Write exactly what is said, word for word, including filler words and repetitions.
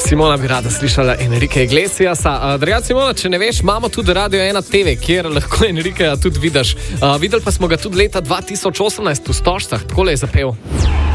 Simona bi rada slišala Enrique Iglesiasa. Uh, Dragaj Simona, če ne veš, imamo tudi Radio ena T V, kjer lahko Enriqueja tudi vidiš. Uh, videli pa smo ga tudi leta dva tisoč osemnajst v Stožcah, takole je zapel.